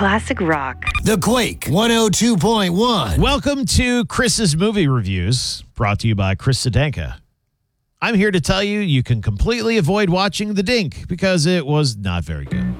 Classic rock. The Quake 102.1. Welcome to Chris's Movie Reviews, brought to you by Chris Sedenka. I'm here to tell you can completely avoid watching The Dink because it was not very good.